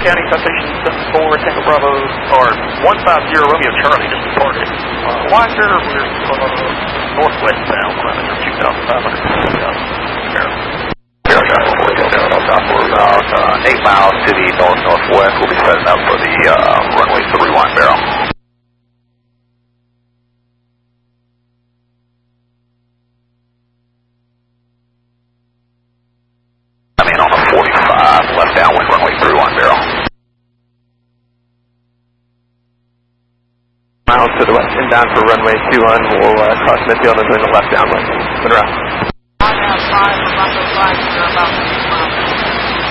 County, Citation 74, Tango Bravo, or 150 Romeo Charlie just departed. Wiser, we're northwest bound, kilometer 2,500. About 8 miles to the north-northwest. We'll be setting up for the runway 31 barrel. I mean on a 45, left downwind runway 31 barrel. Miles to the west, inbound for runway 21. We'll cross midfield and join the left downwind. Monroe.